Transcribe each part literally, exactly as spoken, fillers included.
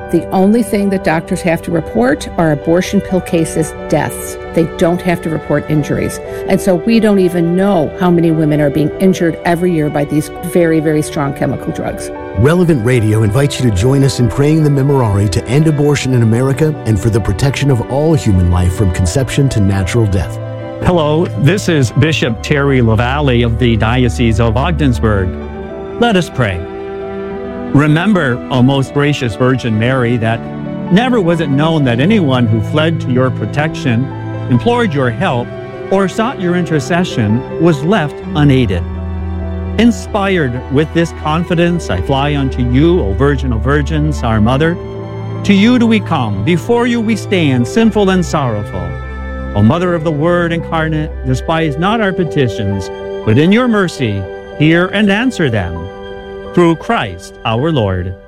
The only thing that doctors have to report are abortion pill cases, deaths. They don't have to report injuries. And so we don't even know how many women are being injured every year by these very, very strong chemical drugs. Relevant Radio invites you to join us in praying the Memorare to end abortion in America and for the protection of all human life from conception to natural death. Hello, this is Bishop Terry LaValle of the Diocese of Ogdensburg. Let us pray. Remember, O most gracious Virgin Mary, that never was it known that anyone who fled to your protection, implored your help, or sought your intercession was left unaided. Inspired with this confidence, I fly unto you, O Virgin of Virgins, our Mother. To you do we come, before you we stand, sinful and sorrowful. O Mother of the Word incarnate, despise not our petitions, but in your mercy hear and answer them. Through Christ our Lord.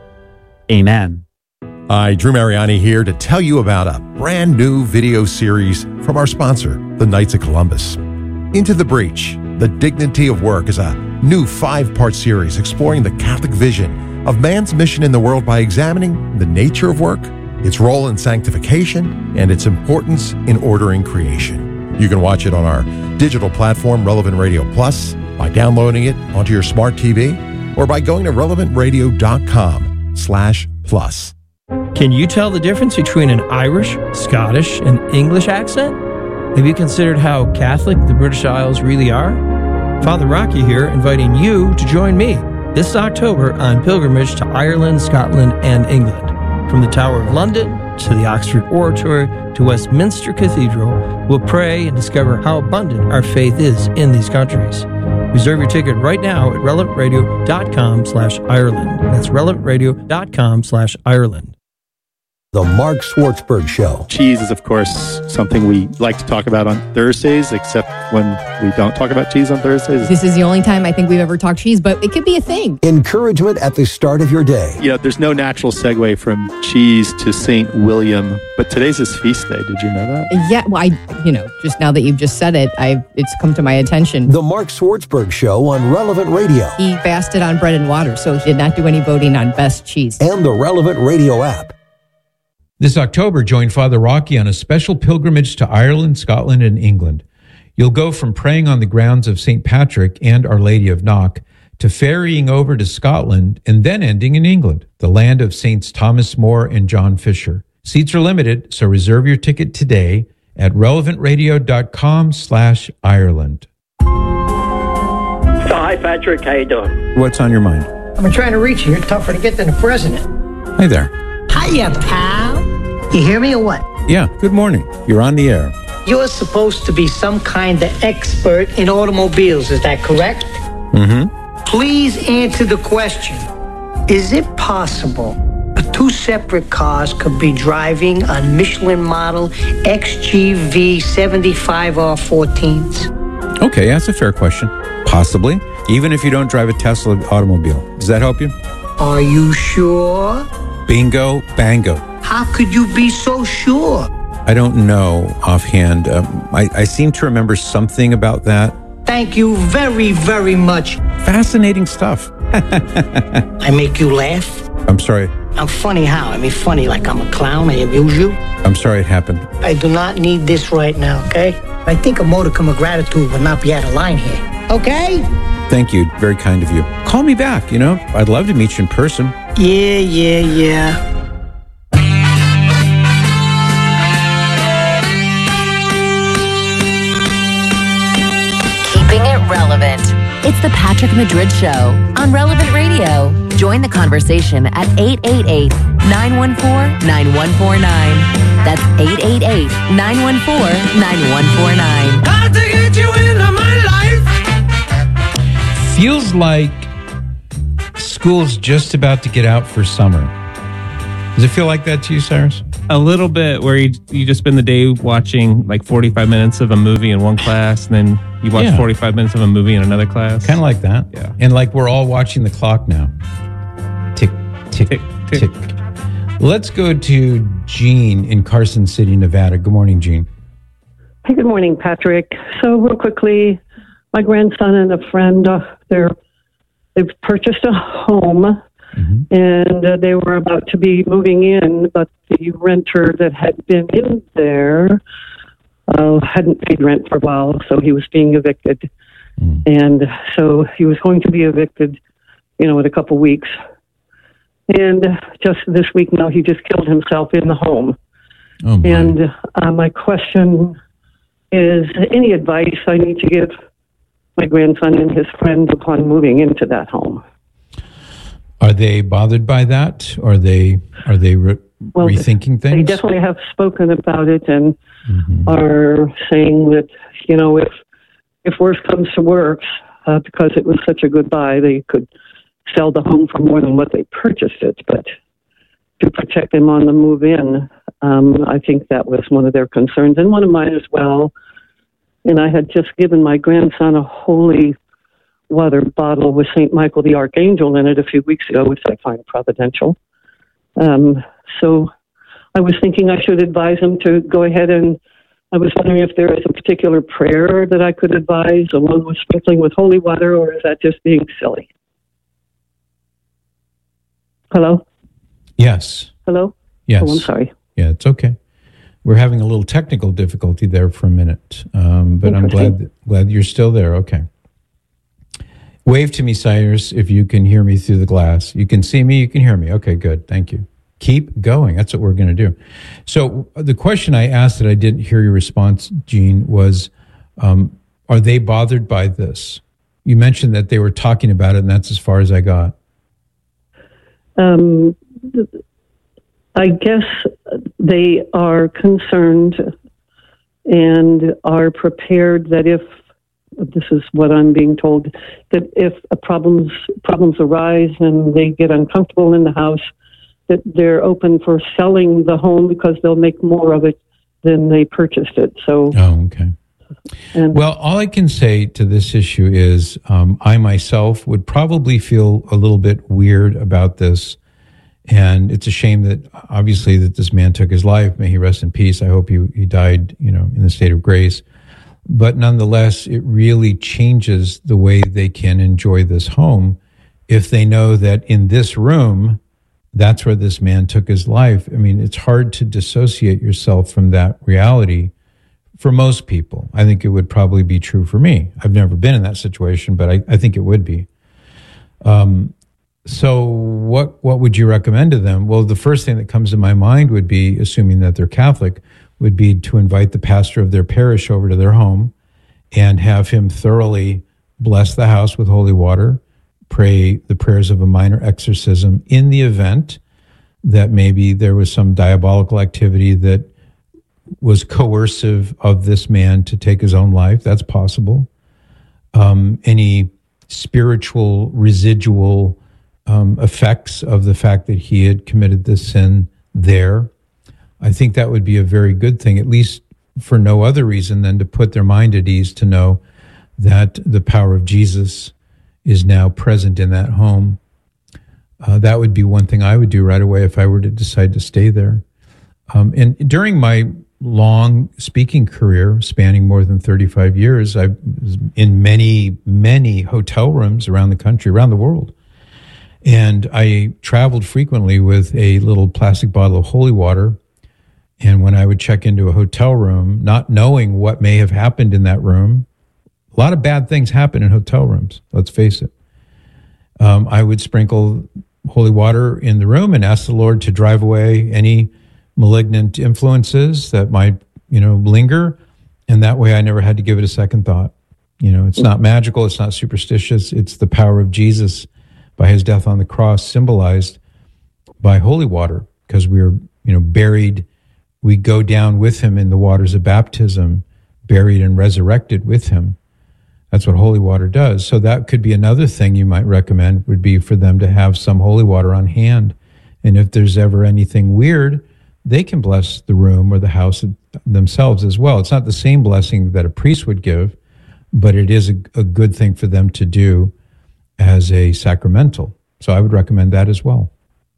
Amen. Hi, Drew Mariani here to tell you about a brand new video series from our sponsor, the Knights of Columbus. Into the Breach, The Dignity of Work is a new five-part series exploring the Catholic vision of man's mission in the world by examining the nature of work, its role in sanctification, and its importance in ordering creation. You can watch it on our digital platform, Relevant Radio Plus, by downloading it onto your smart T V, or by going to relevant radio dot com slash plus. Can you tell the difference between an Irish, Scottish, and English accent? Have you considered how Catholic the British Isles really are? Father Rocky here, inviting you to join me this October on pilgrimage to Ireland, Scotland, and England. From the Tower of London to the Oxford Oratory to Westminster Cathedral, we'll pray and discover how abundant our faith is in these countries. Reserve your ticket right now at relevant radio dot com slash Ireland. That's relevant radio dot com slash Ireland. The Mark Schwartzberg Show. Cheese is, of course, something we like to talk about on Thursdays, except when we don't talk about cheese on Thursdays. This is the only time I think we've ever talked cheese, but it could be a thing. Encouragement at the start of your day. Yeah, there's no natural segue from cheese to Saint William, but today's his feast day. Did you know that? Yeah, well, I, you know, just now that you've just said it, I it's come to my attention. The Mark Schwartzberg Show on Relevant Radio. He fasted on bread and water, so he did not do any voting on best cheese. And the Relevant Radio app. This October, join Father Rocky on a special pilgrimage to Ireland, Scotland, and England. You'll go from praying on the grounds of Saint Patrick and Our Lady of Knock to ferrying over to Scotland and then ending in England, the land of Saints Thomas More and John Fisher. Seats are limited, so reserve your ticket today at relevant radio dot com slash Ireland. So, hi, Patrick. How you doing? What's on your mind? I've been trying to reach you. You're tougher to get than the president. Hi there. Hiya, pal. You hear me or what? Yeah, good morning. You're on the air. You're supposed to be some kind of expert in automobiles, is that correct? Mm-hmm. Please answer the question. Is it possible that two separate cars could be driving on Michelin model X G V seventy-five R fourteens? Okay, that's a fair question. Possibly. Even if you don't drive a Tesla automobile. Does that help you? Are you sure? Bingo, bango. How could you be so sure? I don't know offhand. Um, I, I seem to remember something about that. Thank you very, very much. Fascinating stuff. I make you laugh? I'm sorry. I'm funny how? I mean, funny like I'm a clown. I amuse you? I'm sorry it happened. I do not need this right now, okay? I think a modicum of gratitude would not be out of line here, okay? Thank you. Very kind of you. Call me back, you know? I'd love to meet you in person. Yeah, yeah, yeah. Keeping it relevant. It's the Patrick Madrid Show on Relevant Radio. Join the conversation at eight eight eight, nine one four, nine one four nine. That's eight eight eight, nine one four, nine one four nine. Got to get you into my life. Feels like school's just about to get out for summer. Does it feel like that to you, Cyrus? A little bit, where you you just spend the day watching like forty-five minutes of a movie in one class, and then you watch yeah. forty-five minutes of a movie in another class. Kind of like that. Yeah. And like we're all watching the clock now. Tick, tick, tick, tick. tick. Let's go to Jean in Carson City, Nevada. Good morning, Jean. Hey, good morning, Patrick. So real quickly, my grandson and a friend, uh, they're, they've purchased a home. Mm-hmm. And uh, they were about to be moving in, but the renter that had been in there uh, hadn't paid rent for a while, so he was being evicted. Mm. And so he was going to be evicted, you know, in a couple weeks. And just this week now, he just killed himself in the home. Oh, my. And uh, my question is, any advice I need to give my grandson and his friend upon moving into that home? Are they bothered by that? Are they are they re- well, rethinking things? They definitely have spoken about it and mm-hmm. are saying that, you know, if if worse comes to worse, uh, because it was such a good buy, they could sell the home for more than what they purchased it. But to protect them on the move in, um, I think that was one of their concerns, and one of mine as well. And I had just given my grandson a holy water bottle with Saint Michael the Archangel in it a few weeks ago, which I find providential. Um, so I was thinking I should advise him to go ahead, and I was wondering if there is a particular prayer that I could advise along with sprinkling with holy water, or is that just being silly? Hello? Yes. Hello? Yes. Oh, I'm sorry. Yeah, it's okay. We're having a little technical difficulty there for a minute, um, but I'm glad glad you're still there. Okay. Wave to me, Cyrus, if you can hear me through the glass. You can see me, you can hear me. Okay, good. Thank you. Keep going. That's what we're going to do. So the question I asked that I didn't hear your response, Gene, was, um, are they bothered by this? You mentioned that they were talking about it, and that's as far as I got. Um, I guess they are concerned and are prepared that if, this is what I'm being told, that if a problems problems arise and they get uncomfortable in the house, that they're open for selling the home because they'll make more of it than they purchased it. So, oh, okay. And, well, all I can say to this issue is um, I myself would probably feel a little bit weird about this. And it's a shame that obviously that this man took his life. May he rest in peace. I hope he, he died, you know, in the state of grace. But nonetheless, it really changes the way they can enjoy this home if they know that in this room, that's where this man took his life. I mean, it's hard to dissociate yourself from that reality for most people. I think it would probably be true for me. I've never been in that situation, but I, I think it would be. Um, so what what would you recommend to them? Well, the first thing that comes to my mind would be, assuming that they're Catholic, would be to invite the pastor of their parish over to their home and have him thoroughly bless the house with holy water, pray the prayers of a minor exorcism in the event that maybe there was some diabolical activity that was coercive of this man to take his own life. That's possible. Um, any spiritual residual um, effects of the fact that he had committed this sin there. I think that would be a very good thing, at least for no other reason than to put their mind at ease to know that the power of Jesus is now present in that home. Uh, that would be one thing I would do right away if I were to decide to stay there. Um, and during my long speaking career, spanning more than thirty-five years, I was in many, many hotel rooms around the country, around the world. And I traveled frequently with a little plastic bottle of holy water. And when I would check into a hotel room, not knowing what may have happened in that room, a lot of bad things happen in hotel rooms, let's face it. Um, I would sprinkle holy water in the room and ask the Lord to drive away any malignant influences that might, you know, linger. And that way I never had to give it a second thought. You know, it's not magical. It's not superstitious. It's the power of Jesus by his death on the cross, symbolized by holy water, because we're, you know, buried. We go down with him in the waters of baptism, buried and resurrected with him. That's what holy water does. So that could be another thing you might recommend, would be for them to have some holy water on hand. And if there's ever anything weird, they can bless the room or the house themselves as well. It's not the same blessing that a priest would give, but it is a, a good thing for them to do as a sacramental. So I would recommend that as well.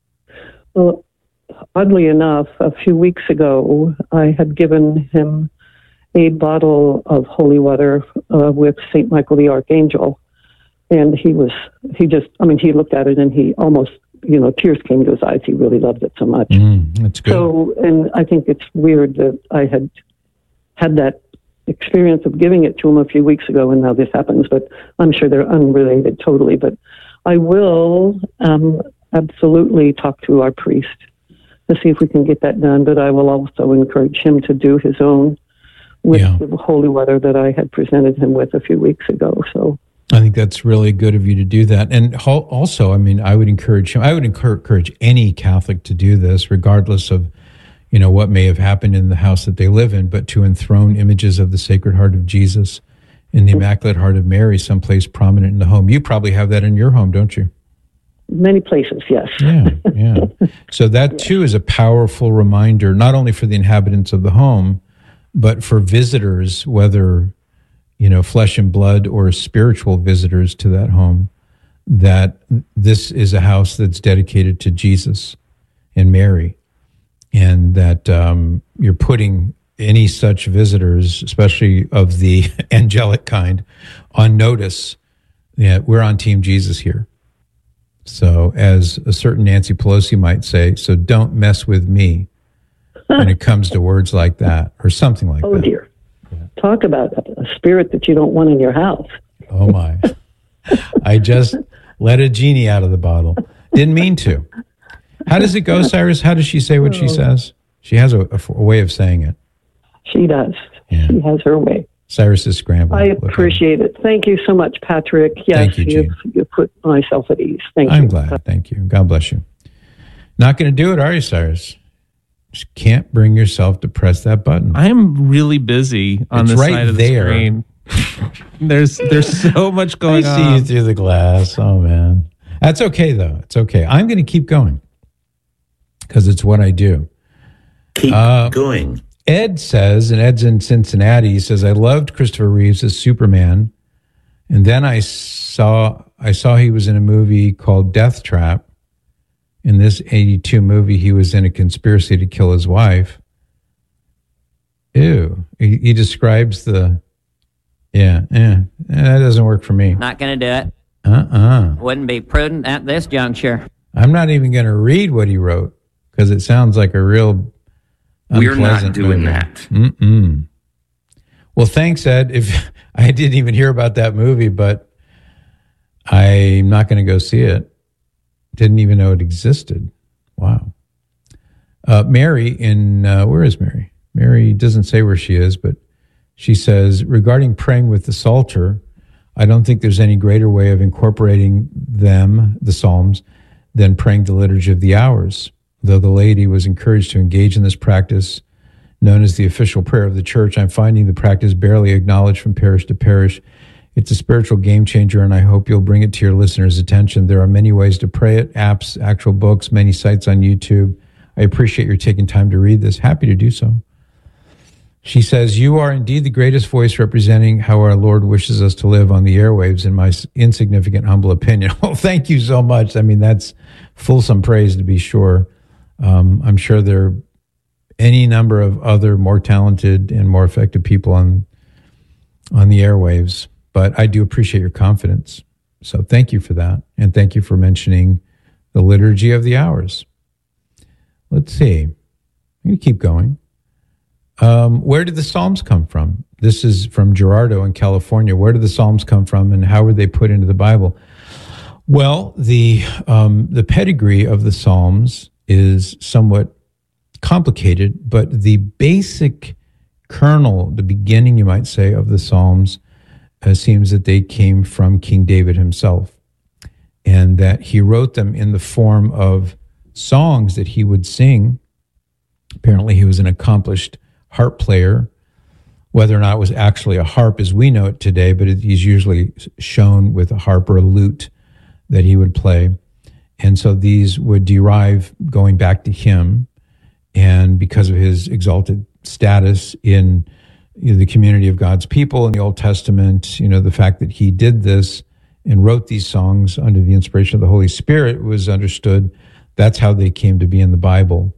Well, oddly enough, a few weeks ago, I had given him a bottle of holy water uh, with Saint Michael the Archangel. And he was, he just, I mean, he looked at it and he almost you know, tears came to his eyes. He really loved it so much. Mm, that's good. So, and I think it's weird that I had had that experience of giving it to him a few weeks ago, and now this happens. But I'm sure they're unrelated totally. But I will um, absolutely talk to our priest to see if we can get that done. But I will also encourage him to do his own with Yeah. the holy water that I had presented him with a few weeks ago. So I think that's really good of you to do that. And ho- also, I mean, I would encourage him, I would encourage any Catholic to do this, regardless of, you know, what may have happened in the house that they live in, but to enthrone images of the Sacred Heart of Jesus and the Immaculate Heart of Mary someplace prominent in the home. You probably have that in your home, don't you? many places, yes. Yeah, yeah. So that too is a powerful reminder, not only for the inhabitants of the home, but for visitors, whether, you know, flesh and blood or spiritual visitors to that home, that this is a house that's dedicated to Jesus and Mary, and that um, you're putting any such visitors, especially of the angelic kind, on notice. Yeah, we're on Team Jesus here. So, as a certain Nancy Pelosi might say, so don't mess with me when it comes to words like that, or something like oh, that. Oh, dear. Yeah. Talk about a spirit that you don't want in your house. Oh, my. I just let a genie out of the bottle. Didn't mean to. How does it go, Cyrus? How does she say what she says? She has a, a, a way of saying it. She does. Yeah. She has her way. Cyrus is scrambling. I appreciate it. Thank you so much, Patrick. Yes, Thank you, Jean. you've, you've put myself at ease. Thank I'm you. glad. Thank you. God bless you. Not going to do it, are you, Cyrus? Just can't bring yourself to press that button. I'm really busy on It's the right side of there. the screen. there's there's so much going I see on. you through the glass. Oh, man. That's okay, though. It's okay. I'm going to keep going because it's what I do. Keep uh, going. Ed says, and Ed's in Cincinnati, he says, I loved Christopher Reeves as Superman. And then I saw I saw he was in a movie called Death Trap. In this eighty-two movie, he was in a conspiracy to kill his wife. Ew. He, he describes the, yeah, yeah, that doesn't work for me. Not going to do it. Uh-uh. Wouldn't be prudent at this juncture. I'm not even going to read what he wrote because it sounds like a real We're not unpleasant doing movie. that. Mm-mm. Well, thanks, Ed. If I didn't even hear about that movie, but I'm not going to go see it. Didn't even know it existed. Wow. Uh, Mary in, uh, where is Mary? Mary doesn't say where she is, but she says, regarding praying with the Psalter, I don't think there's any greater way of incorporating them, the Psalms, than praying the Liturgy of the Hours. Though the laity was encouraged to engage in this practice, known as the official prayer of the church, I'm finding the practice barely acknowledged from parish to parish. It's a spiritual game changer, and I hope you'll bring it to your listeners' attention. There are many ways to pray it, apps, actual books, many sites on YouTube. I appreciate your taking time to read this. Happy to do so. She says, you are indeed the greatest voice representing how our Lord wishes us to live on the airwaves, in my insignificant, humble opinion. Well, thank you so much. I mean, that's fulsome praise, to be sure. Um, I'm sure there are any number of other more talented and more effective people on on the airwaves, but I do appreciate your confidence. So thank you for that, and thank you for mentioning the Liturgy of the Hours. Let's see. I'm going to keep going. Um, where did the Psalms come from? This is from Gerardo in California. Where did the Psalms come from, and how were they put into the Bible? Well, the um, the pedigree of the Psalms is somewhat complicated, but the basic kernel, the beginning, you might say, of the Psalms uh, seems that they came from King David himself, and that he wrote them in the form of songs that he would sing. Apparently, he was an accomplished harp player, whether or not it was actually a harp as we know it today, but it, he's usually shown with a harp or a lute that he would play. And so these would derive going back to him, and because of his exalted status in you know, the community of God's people in the Old Testament, you know, the fact that he did this and wrote these songs under the inspiration of the Holy Spirit was understood. That's how they came to be in the Bible.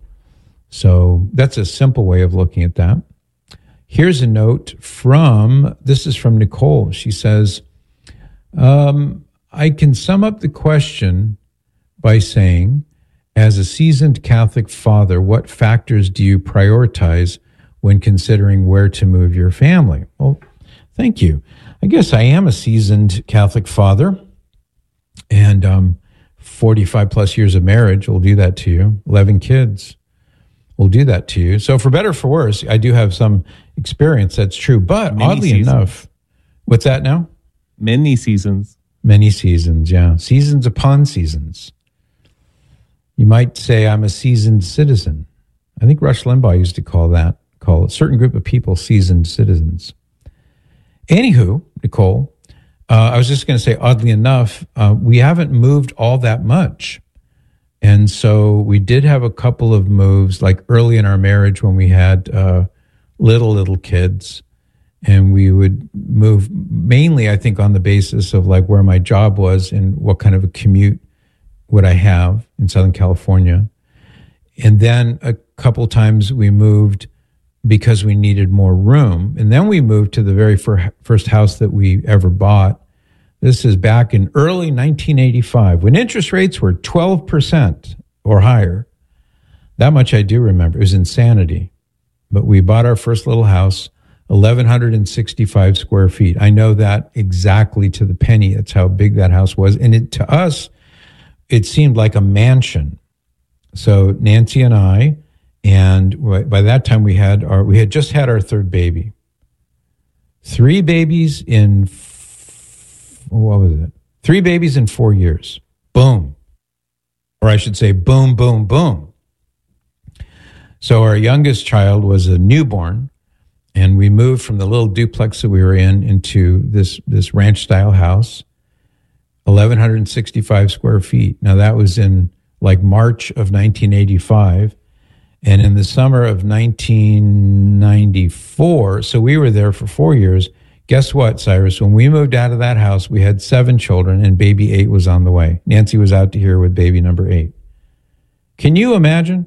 So that's a simple way of looking at that. Here's a note from, this is from Nicole. She says, um, I can sum up the question by saying, as a seasoned Catholic father, what factors do you prioritize when considering where to move your family? Well, thank you. I guess I am a seasoned Catholic father, and um, forty-five plus years of marriage will do that to you. eleven kids will do that to you. So for better or for worse, I do have some experience, that's true. But Many oddly seasons. enough, what's that now? Many seasons. Many seasons, yeah. Seasons upon seasons. You might say I'm a seasoned citizen. I think Rush Limbaugh used to call that, call a certain group of people seasoned citizens. Anywho, Nicole, uh, I was just going to say, oddly enough, uh, we haven't moved all that much. And so we did have a couple of moves, like early in our marriage when we had uh, little, little kids. And we would move mainly, I think, on the basis of like where my job was and what kind of a commute would I have in Southern California. And then a couple times we moved because we needed more room. And then we moved to the very fir- first house that we ever bought. This is back in early nineteen eighty-five, when interest rates were twelve percent or higher. That much I do remember. It was insanity. But we bought our first little house, eleven sixty-five square feet. I know that exactly to the penny. That's how big that house was. And it, to us, it seemed like a mansion. So Nancy and I, and by that time we had our, we had just had our third baby. Three babies in, what was it? Three babies in four years. Boom. Or I should say boom, boom, boom. So our youngest child was a newborn, and we moved from the little duplex that we were in into this, this ranch-style house, eleven sixty-five square feet. Now, that was in like March of nineteen eighty-five. And in the summer of nineteen ninety-four, so we were there for four years. Guess what, Cyrus? When we moved out of that house, we had seven children, and baby eight was on the way. Nancy was out to here with baby number eight. Can you imagine?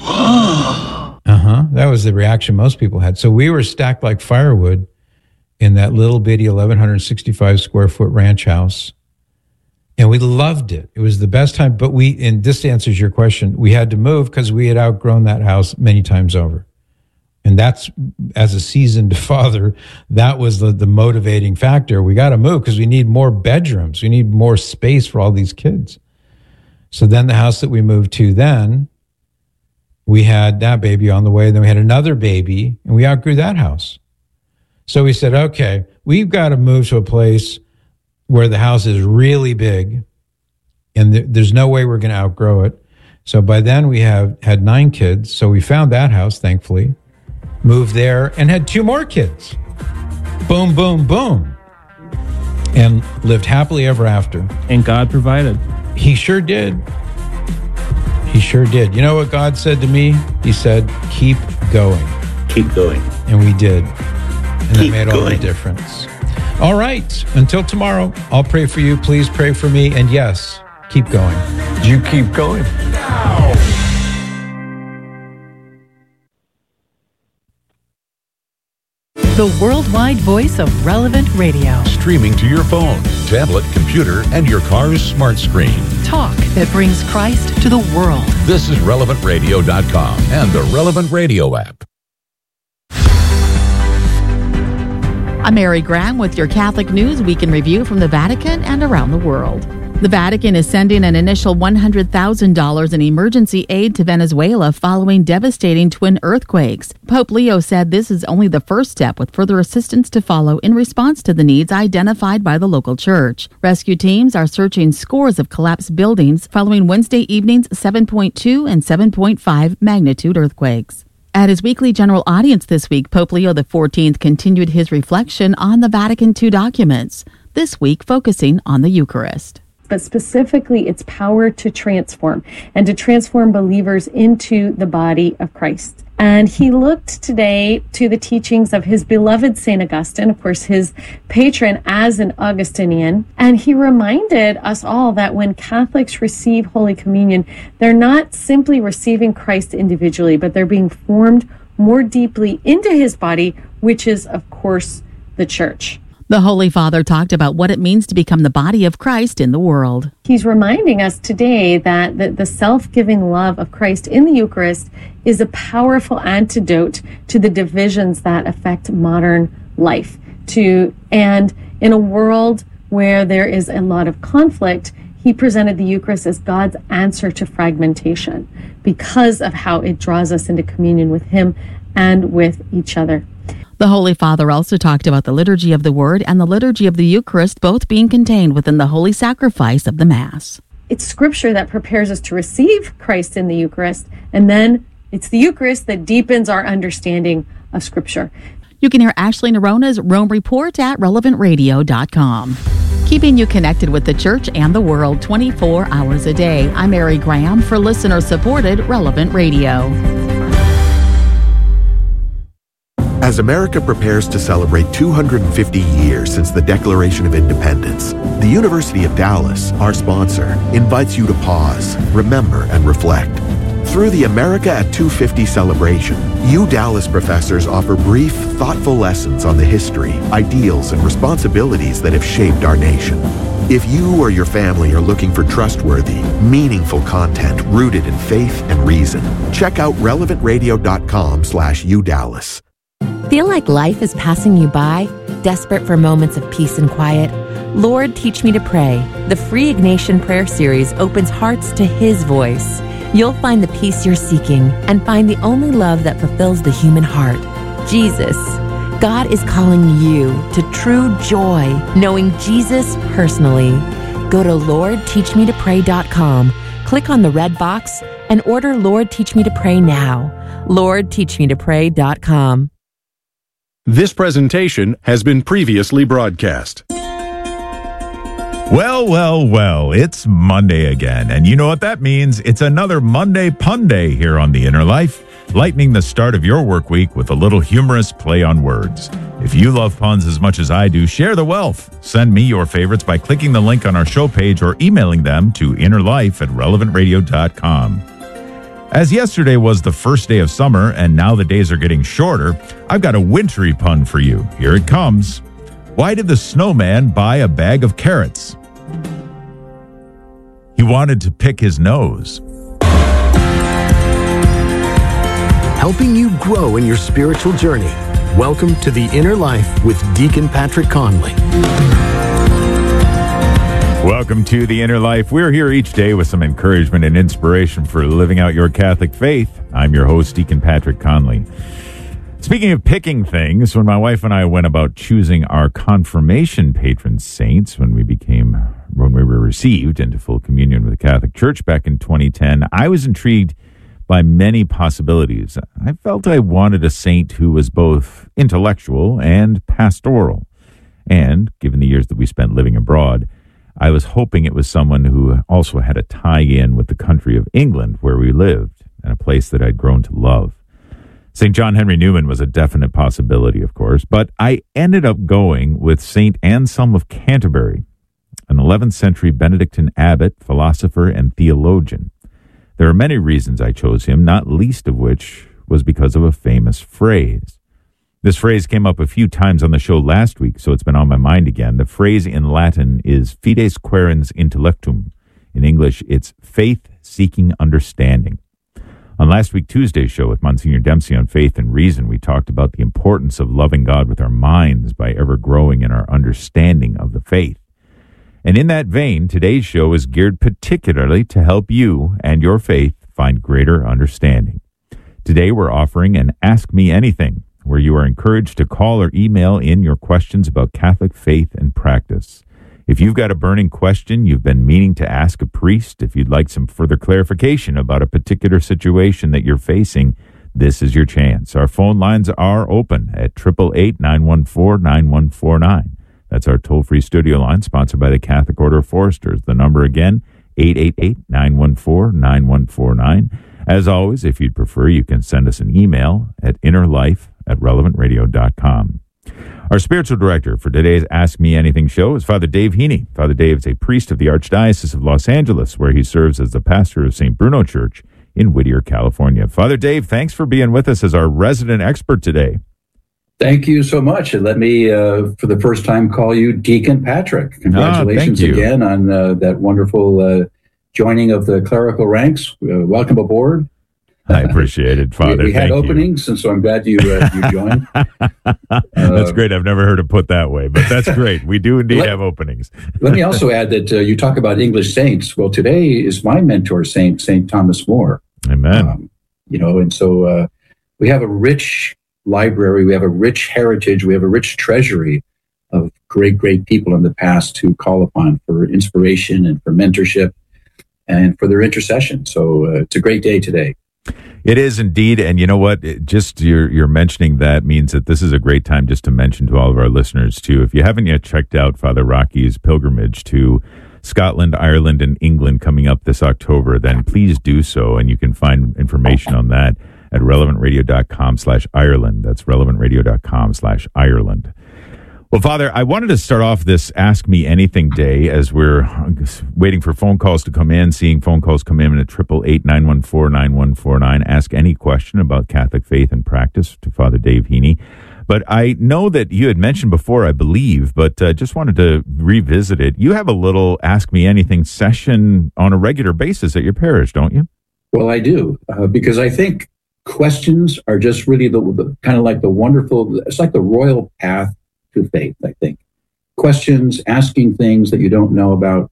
Uh-huh. That was the reaction most people had. So we were stacked like firewood in that little bitty eleven sixty-five square foot ranch house. And we loved it. It was the best time. But we, and this answers your question, we had to move because we had outgrown that house many times over. And that's, as a seasoned father, that was the, the motivating factor. We got to move because we need more bedrooms. We need more space for all these kids. So then the house that we moved to then, we had that baby on the way. Then we had another baby, and we outgrew that house. So we said, okay, we've got to move to a place where the house is really big, and th- there's no way we're going to outgrow it. So by then we have had nine kids. So we found that house, thankfully, moved there, and had two more kids. Boom, boom, boom. And lived happily ever after. And God provided. He sure did. He sure did. You know what God said to me? He said, keep going. Keep going. And we did. And keep that made going. all the difference. All right. Until tomorrow, I'll pray for you. Please pray for me. And yes, keep going. You keep going. The worldwide voice of Relevant Radio. Streaming to your phone, tablet, computer, and your car's smart screen. Talk that brings Christ to the world. This is relevant radio dot com and the Relevant Radio app. I'm Mary Graham with your Catholic News Week in Review from the Vatican and around the world. The Vatican is sending an initial one hundred thousand dollars in emergency aid to Venezuela following devastating twin earthquakes. Pope Leo said this is only the first step, with further assistance to follow in response to the needs identified by the local church. Rescue teams are searching scores of collapsed buildings following Wednesday evening's seven point two and seven point five magnitude earthquakes. At his weekly general audience this week, Pope Leo the fourteenth continued his reflection on the Vatican two documents, this week focusing on the Eucharist. But specifically its power to transform and to transform believers into the body of Christ. And he looked today to the teachings of his beloved Saint Augustine, of course, his patron as an Augustinian. And he reminded us all that when Catholics receive Holy Communion, they're not simply receiving Christ individually, but they're being formed more deeply into his body, which is, of course, the Church. The Holy Father talked about what it means to become the body of Christ in the world. He's reminding us today that the, the self-giving love of Christ in the Eucharist is a powerful antidote to the divisions that affect modern life. To and in a world where there is a lot of conflict, he presented the Eucharist as God's answer to fragmentation because of how it draws us into communion with him and with each other. The Holy Father also talked about the liturgy of the Word and the liturgy of the Eucharist both being contained within the holy sacrifice of the Mass. It's Scripture that prepares us to receive Christ in the Eucharist, and then it's the Eucharist that deepens our understanding of Scripture. You can hear Ashley Nerona's Rome Report at relevant radio dot com. Keeping you connected with the church and the world twenty-four hours a day. I'm Mary Graham for listener-supported Relevant Radio. As America prepares to celebrate two hundred fifty years since the Declaration of Independence, the University of Dallas, our sponsor, invites you to pause, remember, and reflect. Through the America at two fifty celebration, U Dallas professors offer brief, thoughtful lessons on the history, ideals, and responsibilities that have shaped our nation. If you or your family are looking for trustworthy, meaningful content rooted in faith and reason, check out relevant radio dot com slash U Dallas. Feel like life is passing you by? Desperate for moments of peace and quiet? Lord, Teach Me to Pray. The free Ignatian Prayer Series opens hearts to His voice. You'll find the peace you're seeking and find the only love that fulfills the human heart, Jesus. God is calling you to true joy, knowing Jesus personally. Go to lord teach me to pray dot com, click on the red box, and order Lord Teach Me to Pray now. lord teach me to pray dot com. This presentation has been previously broadcast. Well, well, well, it's Monday again, and you know what that means. It's another Monday Pun Day here on The Inner Life, lightening the start of your work week with a little humorous play on words. If you love puns as much as I do, share the wealth. Send me your favorites by clicking the link on our show page or emailing them to innerlife at relevant radio dot com. As yesterday was the first day of summer and now the days are getting shorter, I've got a wintry pun for you. Here it comes. Why did the snowman buy a bag of carrots? He wanted to pick his nose. Helping you grow in your spiritual journey. Welcome to The Inner Life with Deacon Patrick Conley. Welcome to The Inner Life. We're here each day with some encouragement and inspiration for living out your Catholic faith. I'm your host, Deacon Patrick Conley. Speaking of picking things, when my wife and I went about choosing our confirmation patron saints when we became, when we were received into full communion with the Catholic Church back in twenty ten, I was intrigued by many possibilities. I felt I wanted a saint who was both intellectual and pastoral. And given the years that we spent living abroad, I was hoping it was someone who also had a tie-in with the country of England where we lived and a place that I'd grown to love. Saint John Henry Newman was a definite possibility, of course, but I ended up going with Saint Anselm of Canterbury, an eleventh century Benedictine abbot, philosopher, and theologian. There are many reasons I chose him, not least of which was because of a famous phrase. This phrase came up a few times on the show last week, so it's been on my mind again. The phrase in Latin is fides quaerens intellectum. In English, it's faith-seeking understanding. On last week, Tuesday's show with Monsignor Dempsey on Faith and Reason, we talked about the importance of loving God with our minds by ever growing in our understanding of the faith. And in that vein, today's show is geared particularly to help you and your faith find greater understanding. Today, we're offering an Ask Me Anything, where you are encouraged to call or email in your questions about Catholic faith and practice. If you've got a burning question you've been meaning to ask a priest, if you'd like some further clarification about a particular situation that you're facing, this is your chance. Our phone lines are open at eight eight eight, nine one four, nine one four nine. That's our toll-free studio line, sponsored by the Catholic Order of Foresters. The number again, eight eight eight, nine one four, nine one four nine. As always, if you'd prefer, you can send us an email at innerlife at relevant radio dot com. Our spiritual director for today's Ask Me Anything show is Father Dave Heaney. Father Dave is a priest of the Archdiocese of Los Angeles, where he serves as the pastor of Saint Bruno Church in Whittier, California. Father Dave, thanks for being with us as our resident expert today. Thank you so much. And let me, uh, for the first time, call you Deacon Patrick. Congratulations oh, again on uh, that wonderful uh, joining of the clerical ranks. Uh, welcome aboard. I appreciate it, Father. we, we had Thank openings, you. and so I'm glad you uh, you joined. That's uh, great. I've never heard it put that way, but that's great. We do indeed let, have openings. Let me also add that uh, you talk about English saints. Well, today is my mentor saint, Saint Thomas More. Amen. Um, you know, and so uh, we have a rich library, we have a rich heritage, we have a rich treasury of great, great people in the past to call upon for inspiration and for mentorship and for their intercession. So uh, it's a great day today. It is indeed. And you know what? It just you're, you're mentioning that means that this is a great time just to mention to all of our listeners, too. If you haven't yet checked out Father Rocky's pilgrimage to Scotland, Ireland, and England coming up this October, then please do so. And you can find information on that at relevantradio.com slash Ireland. That's relevantradio.com slash Ireland. Well, Father, I wanted to start off this Ask Me Anything Day as we're waiting for phone calls to come in, seeing phone calls come in at eight eight eight, nine one four, nine one four nine. Ask any question about Catholic faith and practice to Father Dave Heaney. But I know that you had mentioned before, I believe, but uh, just wanted to revisit it. You have a little Ask Me Anything session on a regular basis at your parish, don't you? Well, I do, uh, because I think questions are just really the, the kind of like the wonderful, it's like the royal path to faith, I think. Questions, asking things that you don't know about,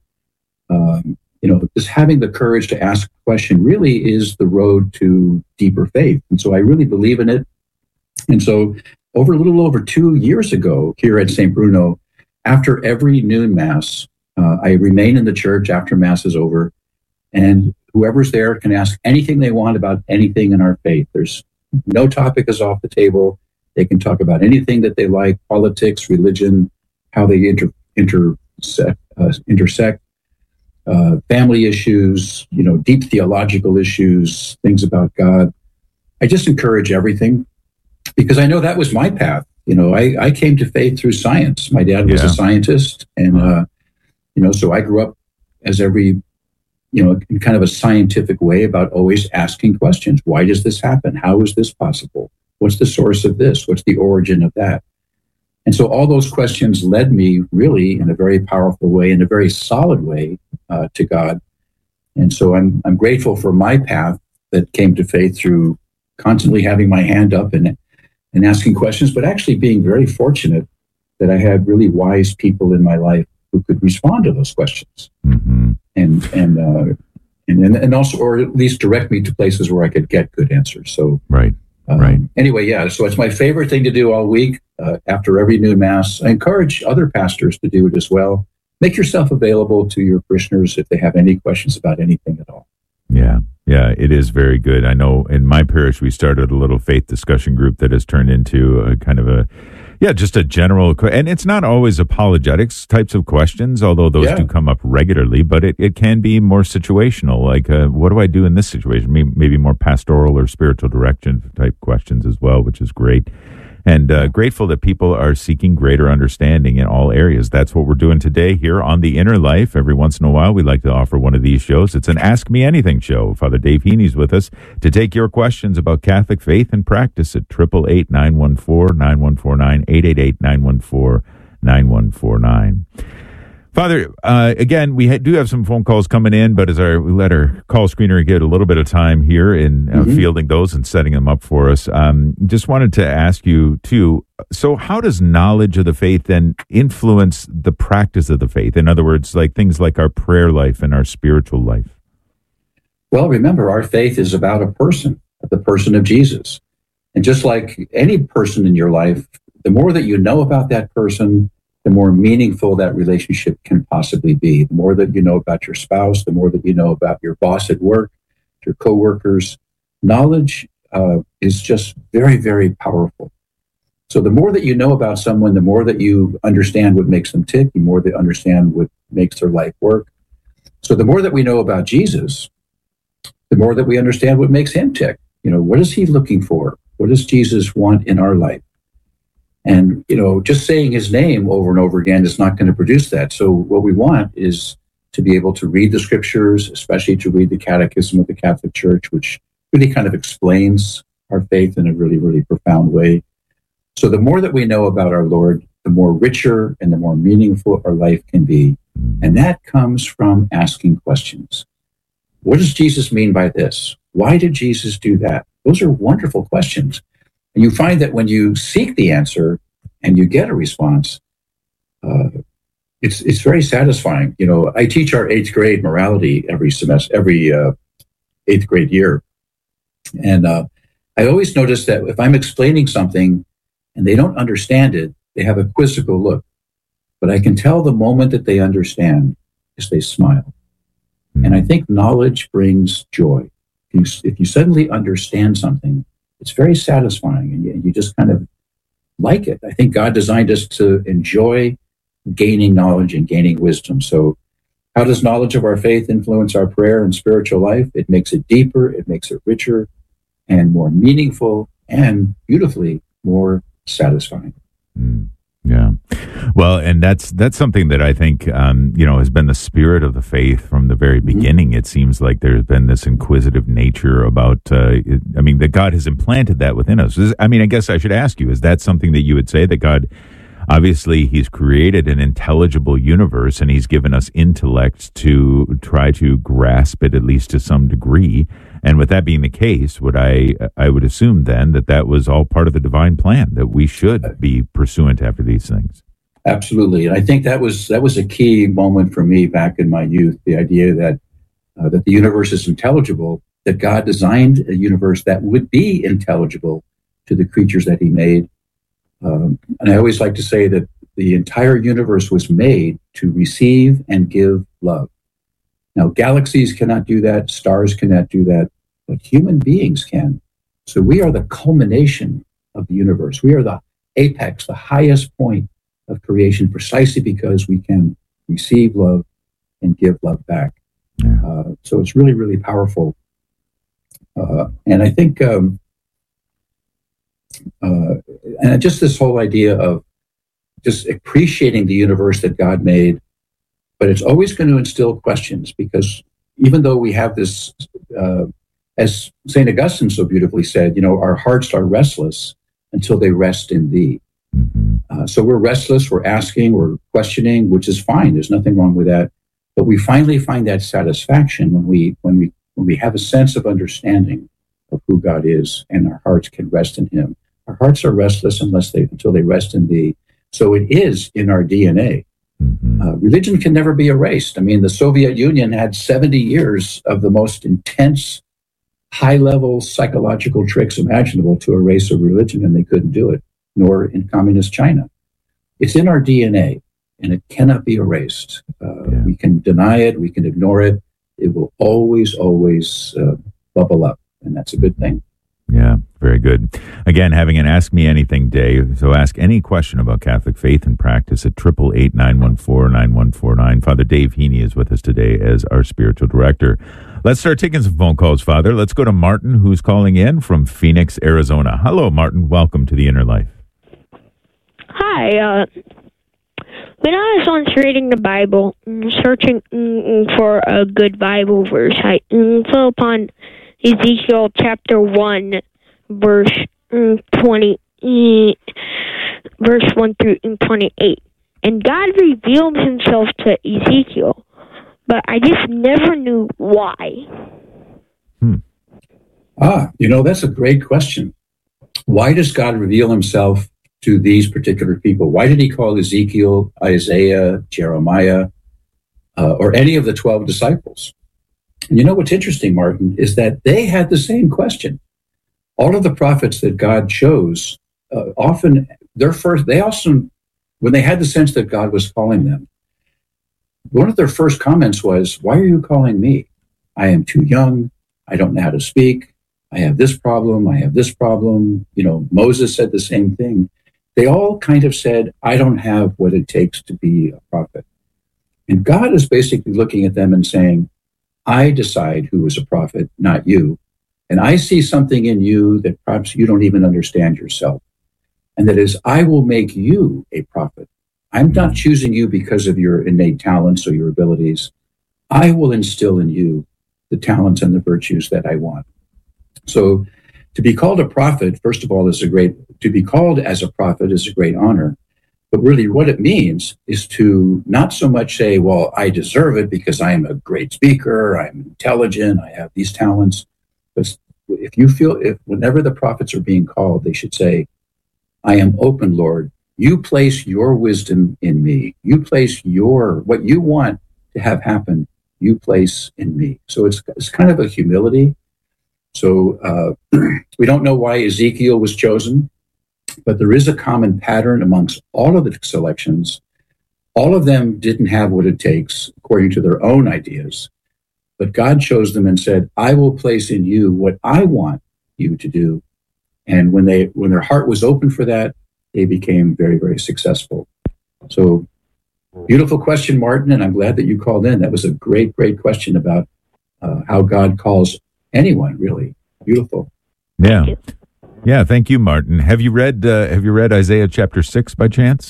um, you know, just having the courage to ask a question really is the road to deeper faith. And so I really believe in it. And so over a little over two years ago here at Saint Bruno, after every noon Mass, uh, I remain in the church after Mass is over, and whoever's there can ask anything they want about anything in our faith. There's no topic is off the table. They can talk about anything that they like, politics, religion, how they inter, intersect, uh, intersect uh, family issues, you know, deep theological issues, things about God. I just encourage everything because I know that was my path. You know, I, I came to faith through science. My dad was yeah. a scientist, and, uh, you know, so I grew up as every, you know, in kind of a scientific way about always asking questions. Why does this happen? How is this possible? What's the source of this? What's the origin of that? And so all those questions led me really in a very powerful way, in a very solid way uh, to God. And so I'm I'm grateful for my path that came to faith through constantly having my hand up and, and asking questions, but actually being very fortunate that I had really wise people in my life who could respond to those questions. Mm-hmm. And, and, uh, and, and also, or at least direct me to places where I could get good answers. So, right. Um, right. Anyway, yeah, so it's my favorite thing to do all week uh, after every noon Mass. I encourage other pastors to do it as well. Make yourself available to your parishioners if they have any questions about anything at all. Yeah, yeah, it is very good. I know in my parish, we started a little faith discussion group that has turned into a kind of a, yeah, just a general, and it's not always apologetics types of questions, although those yeah. do come up regularly, but it, it can be more situational, like uh, what do I do in this situation? Maybe, maybe more pastoral or spiritual direction type questions as well, which is great. And uh, grateful that people are seeking greater understanding in all areas. That's what we're doing today here on The Inner Life. Every once in a while, we like to offer one of these shows. It's an Ask Me Anything show. Father Dave Heaney's with us to take your questions about Catholic faith and practice at eight eight eight, nine one four, nine one four nine, eight eight eight, nine one four, nine one four nine. Father, uh, again, we ha- do have some phone calls coming in, but as our we let our call screener get a little bit of time here in uh, mm-hmm. fielding those and setting them up for us, um, just wanted to ask you, too, so how does knowledge of the faith then influence the practice of the faith? In other words, like things like our prayer life and our spiritual life? Well, remember, our faith is about a person, the person of Jesus. And just like any person in your life, the more that you know about that person, the more meaningful that relationship can possibly be. The more that you know about your spouse, the more that you know about your boss at work, your coworkers. Knowledge uh, is just very, very powerful. So the more that you know about someone, the more that you understand what makes them tick, the more they understand what makes their life work. So the more that we know about Jesus, the more that we understand what makes him tick. You know, what is he looking for? What does Jesus want in our life? And, you know, just saying his name over and over again is not going to produce that. So what we want is to be able to read the scriptures, especially to read the Catechism of the Catholic Church, which really kind of explains our faith in a really, really profound way. So the more that we know about our Lord, the more richer and the more meaningful our life can be. And that comes from asking questions. What does Jesus mean by this? Why did Jesus do that? Those are wonderful questions. And you find that when you seek the answer and you get a response, uh, it's it's very satisfying. You know, I teach our eighth grade morality every semester, every uh, eighth grade year. And uh, I always notice that if I'm explaining something and they don't understand it, they have a quizzical look. But I can tell the moment that they understand is they smile. And I think knowledge brings joy. If you, if you suddenly understand something, it's very satisfying, and you, you just kind of like it. I think God designed us to enjoy gaining knowledge and gaining wisdom. So how does knowledge of our faith influence our prayer and spiritual life? It makes it deeper, it makes it richer and more meaningful, and beautifully more satisfying. Mm. Yeah. Well, and that's that's something that I think, um, you know, has been the spirit of the faith from the very beginning. Mm-hmm. It seems like there's been this inquisitive nature about, uh, it, I mean, that God has implanted that within us. Is, I mean, I guess I should ask you, is that something that you would say that God, obviously, he's created an intelligible universe and he's given us intellect to try to grasp it, at least to some degree. And with that being the case, would I I would assume then that that was all part of the divine plan, that we should be pursuant after these things. Absolutely. And I think that was that was a key moment for me back in my youth, the idea that uh, that the universe is intelligible, that God designed a universe that would be intelligible to the creatures that he made. Um, and I always like to say that the entire universe was made to receive and give love. Now, galaxies cannot do that, stars cannot do that, but human beings can. So we are the culmination of the universe. We are the apex, the highest point of creation, precisely because we can receive love and give love back. Yeah. Uh, so it's really, really powerful. Uh, and I think, um, uh, and just this whole idea of just appreciating the universe that God made, but it's always going to instill questions, because even though we have this, uh, as Saint Augustine so beautifully said, you know, our hearts are restless until they rest in thee. Mm-hmm. Uh, so we're restless, we're asking, we're questioning, which is fine. There's nothing wrong with that. But we finally find that satisfaction when we when we when we have a sense of understanding of who God is, and our hearts can rest in him. Our hearts are restless unless they until they rest in thee. So it is in our D N A. Mm-hmm. Uh, religion can never be erased. I mean, the Soviet Union had seventy years of the most intense, high-level psychological tricks imaginable to erase a religion, and they couldn't do it, nor in communist China. It's in our D N A, and it cannot be erased. Uh, Yeah. We can deny it, we can ignore it. It will always, always uh, bubble up, and that's a good thing. Yeah, very good. Again, having an Ask Me Anything day, so ask any question about Catholic faith and practice at eight eight eight, nine one four, nine one four nine. Father Dave Heaney is with us today as our spiritual director. Let's start taking some phone calls, Father. Let's go to Martin, who's calling in from Phoenix, Arizona. Hello, Martin. Welcome to the Inner Life. Hi. Uh, when I was once reading the Bible, searching for a good Bible verse, I fell upon Ezekiel chapter one, verse twenty, verse one through twenty-eight. And God revealed himself to Ezekiel, but I just never knew why. Hmm. Ah, you know, that's a great question. Why does God reveal himself to these particular people? Why did he call Ezekiel, Isaiah, Jeremiah, uh, or any of the twelve disciples? And you know what's interesting, Martin, is that they had the same question. All of the prophets that God chose, uh, often their first, they also, when they had the sense that God was calling them, one of their first comments was, why are you calling me? I am too young. I don't know how to speak. I have this problem. I have this problem. You know, Moses said the same thing. They all kind of said, I don't have what it takes to be a prophet. And God is basically looking at them and saying, I decide who is a prophet, not you. And I see something in you that perhaps you don't even understand yourself. And that is, I will make you a prophet. I'm not choosing you because of your innate talents or your abilities. I will instill in you the talents and the virtues that I want. So to be called a prophet, first of all, is a great, to be called as a prophet is a great honor. But really what it means is to not so much say, well, I deserve it because I am a great speaker, I'm intelligent, I have these talents. But if you feel, if whenever the prophets are being called, they should say, I am open, Lord. You place your wisdom in me. You place your, what you want to have happen, you place in me. So it's, it's kind of a humility. So uh, we don't know why Ezekiel was chosen, but there is a common pattern amongst all of the selections. All of them didn't have what it takes according to their own ideas, but God chose them and said, I will place in you what I want you to do. And when they, when their heart was open for that, they became very, very successful. So beautiful question, Martin, and I'm glad that you called in. That was a great, great question about uh, how God calls anyone, really. Beautiful. Yeah. Yeah, thank you, Martin. Have you read uh, have you read Isaiah chapter six by chance?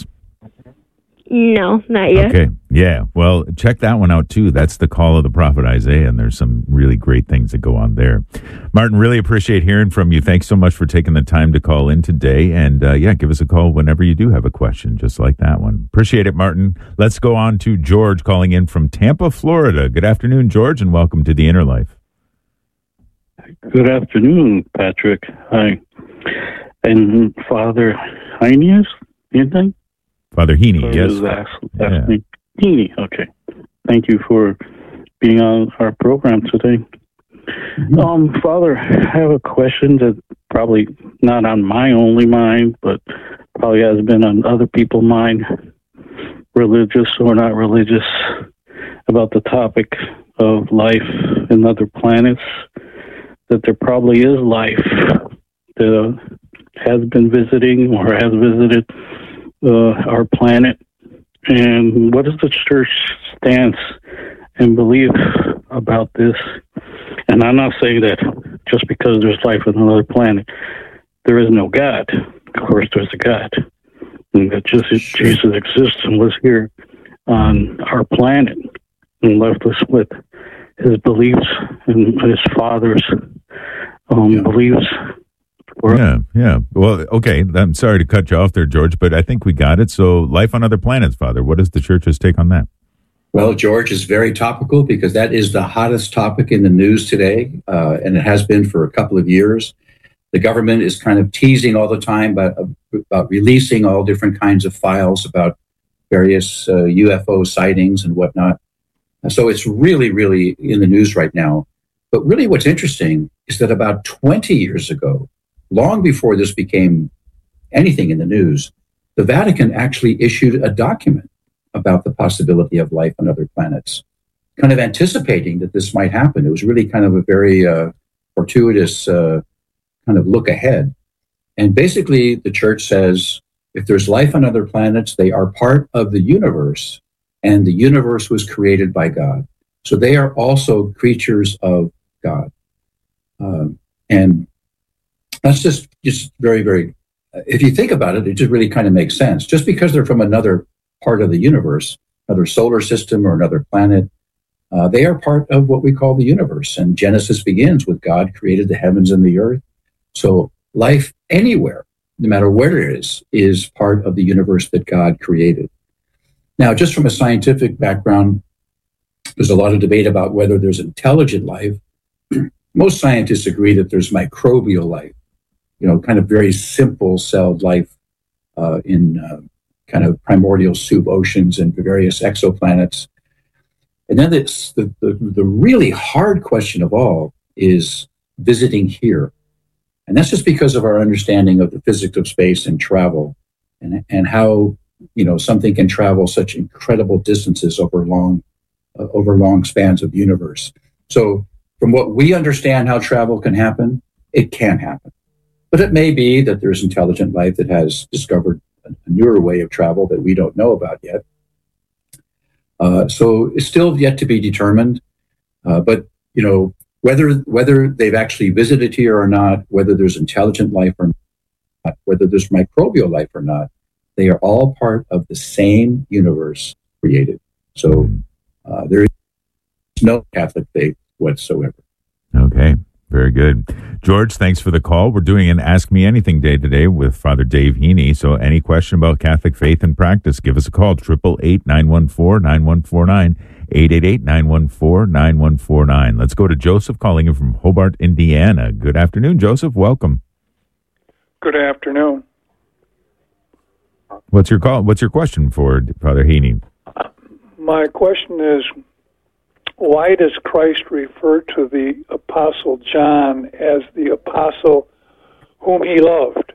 No, not yet. Okay. Yeah. Well, check that one out too. That's the call of the prophet Isaiah, and there's some really great things that go on there. Martin, really appreciate hearing from you. Thanks so much for taking the time to call in today. And uh, yeah, give us a call whenever you do have a question, just like that one. Appreciate it, Martin. Let's go on to George calling in from Tampa, Florida. Good afternoon, George, and welcome to the Inner Life. Good afternoon, Patrick. Hi. And Father Heinius, you think? Father Heaney, yes. Last, last yeah. Heaney, okay. Thank you for being on our program today. Mm-hmm. Um, Father, I have a question that probably not on my only mind, but probably has been on other people's mind, religious or not religious, about the topic of life in other planets, that there probably is life that uh, has been visiting or has visited uh, our planet. And what is the church stance and belief about this? And I'm not saying that just because there's life on another planet, there is no God. Of course, there's a God. And that just Jesus exists and was here on our planet and left us with his beliefs and his father's um, yeah. beliefs. Yeah, yeah. Well, okay. I'm sorry to cut you off there, George, but I think we got it. So, life on other planets, Father. What is the church's take on that? Well, George, is very topical because that is the hottest topic in the news today, uh, and it has been for a couple of years. The government is kind of teasing all the time about, about releasing all different kinds of files about various uh, U F O sightings and whatnot. So it's really, really in the news right now. But really what's interesting is that about twenty years ago, long before this became anything in the news, the Vatican actually issued a document about the possibility of life on other planets, kind of anticipating that this might happen. It was really kind of a very uh, fortuitous uh, kind of look ahead. And basically, the church says, if there's life on other planets, they are part of the universe, and the universe was created by God. So they are also creatures of God. Um, and that's just, just very, very, if you think about it, it just really kind of makes sense. Just because they're from another part of the universe, another solar system or another planet, uh, they are part of what we call the universe. And Genesis begins with God created the heavens and the earth. So life anywhere, no matter where it is, is part of the universe that God created. Now, just from a scientific background, there's a lot of debate about whether there's intelligent life. Most scientists agree that there's microbial life, you know, kind of very simple celled life uh, in uh, kind of primordial soup oceans and various exoplanets. And then it's the, the, the really hard question of all is visiting here. And that's just because of our understanding of the physics of space and travel and, and how, you know, something can travel such incredible distances over long, uh, over long spans of universe. So from what we understand how travel can happen, it can happen. But it may be that there's intelligent life that has discovered a newer way of travel that we don't know about yet. Uh, so it's still yet to be determined. Uh, but, you know, whether whether they've actually visited here or not, whether there's intelligent life or not, whether there's microbial life or not, they are all part of the same universe created. So uh, there is no Catholic faith whatsoever. Okay. Very good. George, thanks for the call. We're doing an Ask Me Anything Day today with Father Dave Heaney. So any question about Catholic faith and practice, give us a call, eight eight eight, nine one four, nine one four nine, eight eight eight, nine one four, nine one four nine. Let's go to Joseph calling in from Hobart, Indiana. Good afternoon, Joseph. Welcome. Good afternoon. What's your call? What's your question for Father Heaney? My question is, why does Christ refer to the Apostle John as the apostle whom he loved?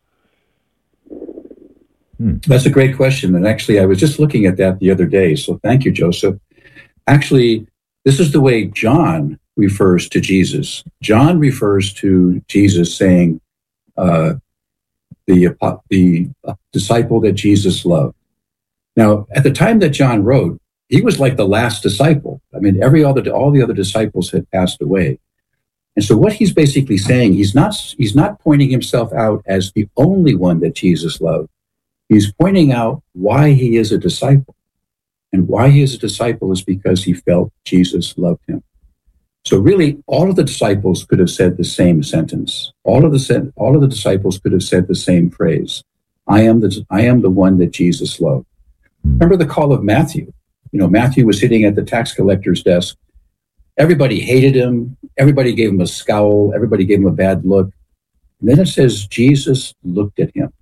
Hmm. That's a great question. And actually, I was just looking at that the other day. So thank you, Joseph. Actually, this is the way John refers to Jesus. John refers to Jesus saying, uh, the, the disciple that Jesus loved. Now, at the time that John wrote, he was like the last disciple. I mean, every other, all the other disciples had passed away. And so what he's basically saying, he's not, he's not pointing himself out as the only one that Jesus loved. He's pointing out why he is a disciple. And why he is a disciple is because he felt Jesus loved him. So really, all of the disciples could have said the same sentence. All of the, all of the disciples could have said the same phrase. I am the, I am the one that Jesus loved. Remember the call of Matthew. You know, Matthew was sitting at the tax collector's desk. Everybody hated him. Everybody gave him a scowl. Everybody gave him a bad look. And then it says Jesus looked at him.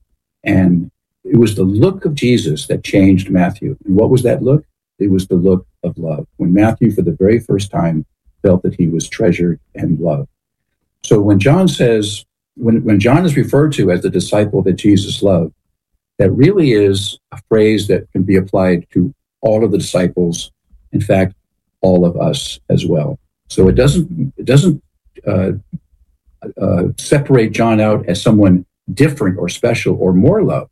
And it was the look of Jesus that changed Matthew. And what was that look? It was the look of love. When Matthew, for the very first time, felt that he was treasured and loved. So when John says, when, when John is referred to as the disciple that Jesus loved, that really is a phrase that can be applied to all of the disciples, in fact, all of us as well. So it doesn't it doesn't uh, uh, separate John out as someone different or special or more loved.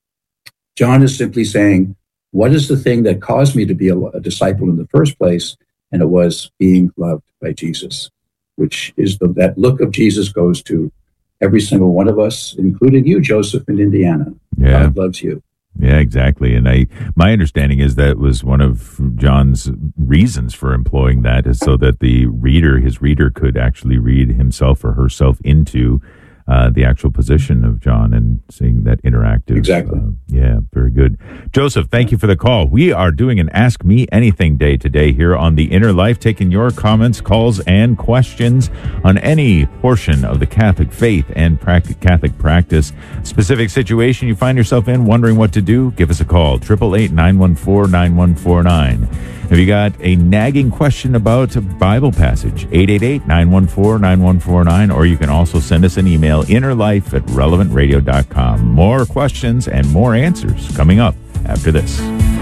John is simply saying, what is the thing that caused me to be a, a disciple in the first place? And it was being loved by Jesus, which is the, that look of Jesus goes to every single one of us, including you, Joseph, in Indiana. Yeah. God loves you. Yeah, exactly. And I, my understanding is that was one of John's reasons for employing that, is so that the reader, his reader, could actually read himself or herself into uh, the actual position of John and seeing that interactive. Exactly. Uh, yeah, very good. Joseph, thank you for the call. We are doing an Ask Me Anything Day today here on The Inner Life, taking your comments, calls, and questions on any portion of the Catholic faith and practic- Catholic practice. Specific situation you find yourself in, wondering what to do, give us a call, eight eight eight, nine one four, nine one four nine. If you got a nagging question about a Bible passage, eight eight eight, nine one four, nine one four nine, or you can also send us an email, innerlife at relevant radio dot com. More questions and more answers coming up after this.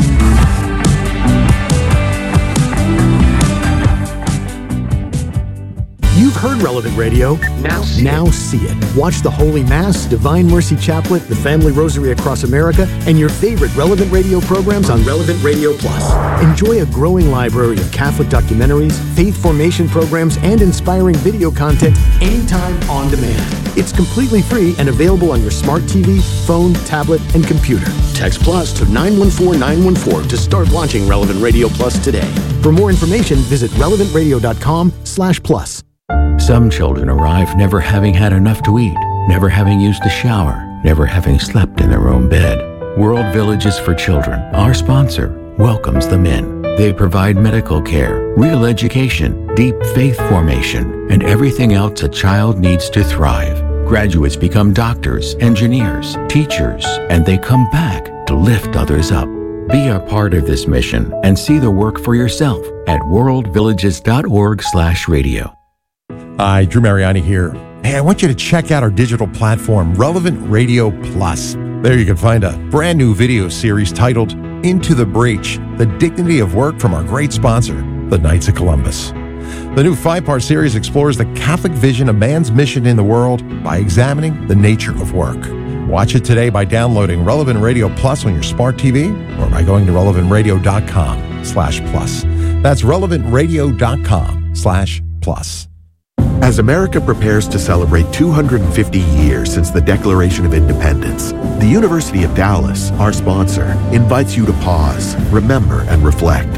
You've heard Relevant Radio. Now see, now see it. Watch the Holy Mass, Divine Mercy Chaplet, the Family Rosary Across America, and your favorite Relevant Radio programs on Relevant Radio Plus. Enjoy a growing library of Catholic documentaries, faith formation programs, and inspiring video content anytime on demand. It's completely free and available on your smart T V, phone, tablet, and computer. Text Plus to nine one four nine one four to start launching Relevant Radio Plus today. For more information, visit relevant radio dot com slash plus. Some children arrive never having had enough to eat, never having used a shower, never having slept in their own bed. World Villages for Children, our sponsor, welcomes them in. They provide medical care, real education, deep faith formation, and everything else a child needs to thrive. Graduates become doctors, engineers, teachers, and they come back to lift others up. Be a part of this mission and see the work for yourself at world villages dot org slash radio. Hi, Drew Mariani here. Hey, I want you to check out our digital platform, Relevant Radio Plus. There you can find a brand new video series titled Into the Breach, The Dignity of Work from our great sponsor, the Knights of Columbus. The new five-part series explores the Catholic vision of man's mission in the world by examining the nature of work. Watch it today by downloading Relevant Radio Plus on your smart T V or by going to relevant radio dot com slash plus. That's relevant radio dot com slash plus. As America prepares to celebrate two hundred fifty years since the Declaration of Independence, the University of Dallas, our sponsor, invites you to pause, remember, and reflect.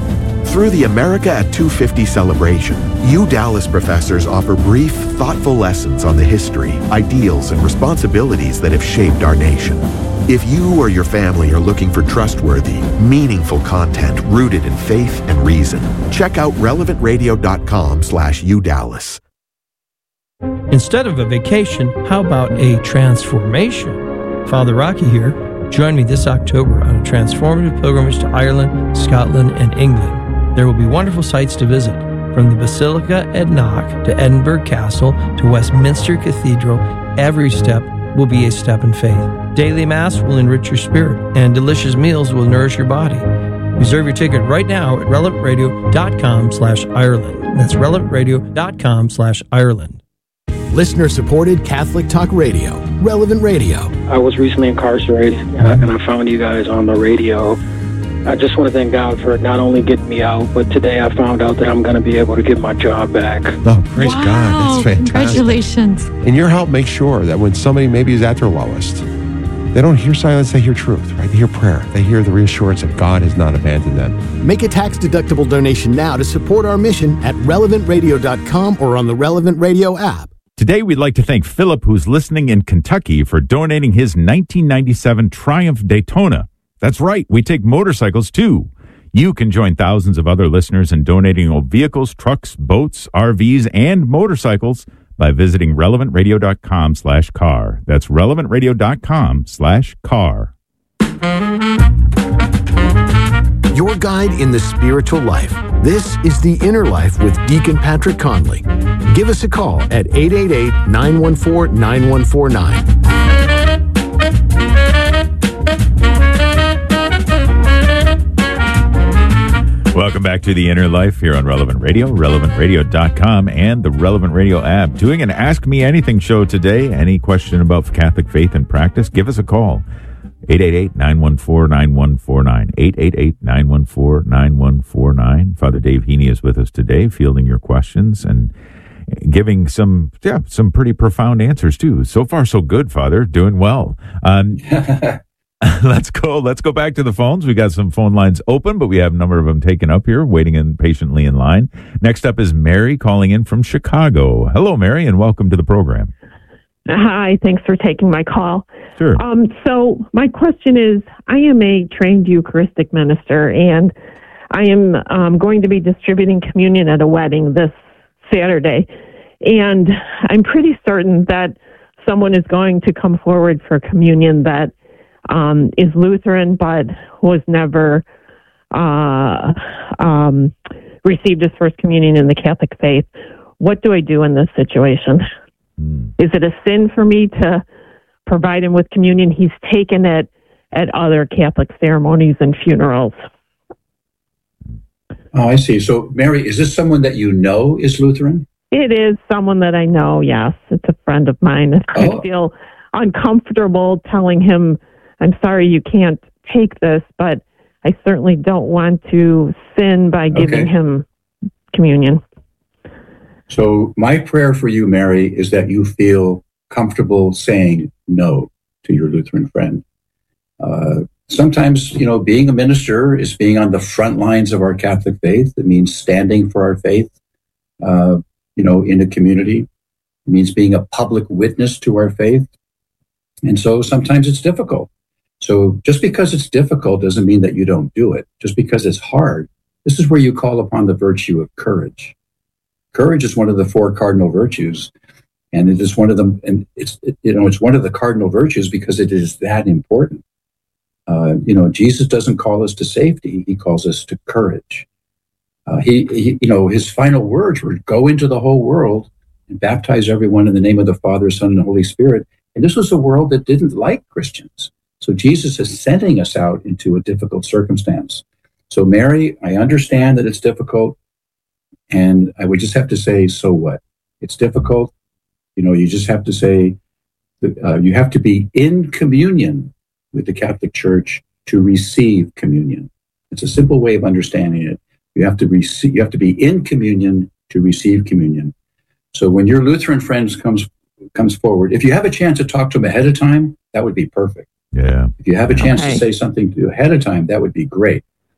Through the America at two fifty celebration, U Dallas professors offer brief, thoughtful lessons on the history, ideals, and responsibilities that have shaped our nation. If you or your family are looking for trustworthy, meaningful content rooted in faith and reason, check out relevant radio dot com slash U Dallas. Instead of a vacation, how about a transformation? Father Rocky here. Join me this October on a transformative pilgrimage to Ireland, Scotland, and England. There will be wonderful sights to visit, from the Basilica at Knock to Edinburgh Castle to Westminster Cathedral. Every step will be a step in faith. Daily Mass will enrich your spirit, and delicious meals will nourish your body. Reserve your ticket right now at relevant radio dot com slash Ireland. That's relevant radio dot com slash Ireland. Listener-supported Catholic Talk Radio, Relevant Radio. I was recently incarcerated, and I, and I found you guys on the radio. I just want to thank God for not only getting me out, but today I found out that I'm going to be able to get my job back. Oh, praise wow, God. That's fantastic. Congratulations. And your help makes sure that when somebody maybe is at their lowest, they don't hear silence, they hear truth, right? They hear prayer. They hear the reassurance that God has not abandoned them. Make a tax-deductible donation now to support our mission at relevant radio dot com or on the Relevant Radio app. Today, we'd like to thank Philip, who's listening in Kentucky, for donating his nineteen ninety-seven Triumph Daytona. That's right, we take motorcycles too. You can join thousands of other listeners in donating old vehicles, trucks, boats, R Vs, and motorcycles by visiting relevant radio dot com slash car. That's relevant radio dot com slash car. Your guide in the spiritual life. This is The Inner Life with Deacon Patrick Conley. Give us a call at eight eight eight, nine one four, nine one four nine. Welcome back to The Inner Life here on Relevant Radio, relevant radio dot com, and the Relevant Radio app. Doing an Ask Me Anything show today. Any question about Catholic faith and practice, give us a call. eight eight eight, nine one four, nine one four nine. eight eight eight, nine one four, nine one four nine. Father Dave Heaney is with us today, fielding your questions and giving some, yeah, some pretty profound answers too. So far, so good, Father. Doing well. Um, let's go. Let's go back to the phones. We got some phone lines open, but we have a number of them taken up here, waiting in patiently in line. Next up is Mary calling in from Chicago. Hello, Mary, and welcome to the program. Hi, thanks for taking my call. Sure. Um, so my question is, I am a trained Eucharistic minister, and I am um, going to be distributing communion at a wedding this Saturday. And I'm pretty certain that someone is going to come forward for communion that um, is Lutheran, but was never uh, um, received his first communion in the Catholic faith. What do I do in this situation? Is it a sin for me to provide him with communion? He's taken it at other Catholic ceremonies and funerals. Oh, I see. So, Mary, is this someone that you know is Lutheran? It is someone that I know, yes. It's a friend of mine. Oh. I feel uncomfortable telling him, I'm sorry you can't take this, but I certainly don't want to sin by giving okay. him communion. So my prayer for you, Mary, is that you feel comfortable saying no to your Lutheran friend. Uh, sometimes, you know, being a minister is being on the front lines of our Catholic faith. It means standing for our faith, uh, you know, in a community. It means being a public witness to our faith. And so sometimes it's difficult. So just because it's difficult doesn't mean that you don't do it. Just because it's hard, this is where you call upon the virtue of courage. Courage is one of the four cardinal virtues, and it is one of them. And it's it, you know it's one of the cardinal virtues because it is that important. Uh, you know, Jesus doesn't call us to safety; he calls us to courage. Uh, he, he, you know, his final words were, "Go into the whole world and baptize everyone in the name of the Father, Son, and Holy Spirit." And this was a world that didn't like Christians, so Jesus is sending us out into a difficult circumstance. So, Mary, I understand that it's difficult. And I would just have to say, so what? It's difficult. You know, you just have to say, uh, you have to be in communion with the Catholic Church to receive communion. It's a simple way of understanding it. You have to receive, you have to be in communion to receive communion. So when your Lutheran friend comes comes forward, if you have a chance to talk to him ahead of time, that would be perfect. Yeah. If you have a chance okay. to say something to ahead of time, that would be great.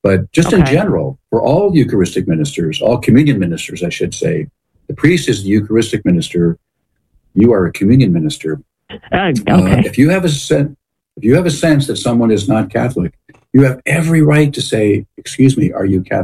But just Okay. in general, for all Eucharistic ministers, all communion ministers, I should say, the priest is the Eucharistic minister. You are a communion minister. Uh, okay. Uh, if you have a sen- if you have a sense that someone is not Catholic, you have every right to say, "Excuse me, are you Catholic?"